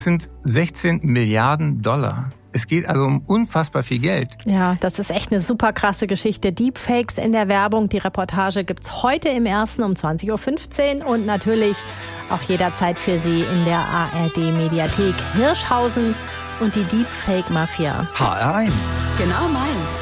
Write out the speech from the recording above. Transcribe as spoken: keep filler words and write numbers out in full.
sind sechzehn Milliarden Dollar. Es geht also um unfassbar viel Geld. Ja, das ist echt eine super krasse Geschichte. Deepfakes in der Werbung. Die Reportage gibt's heute im Ersten um zwanzig Uhr fünfzehn und natürlich auch jederzeit für Sie in der A R D-Mediathek. Hirschhausen und die Deepfake-Mafia. H R eins. Genau meins.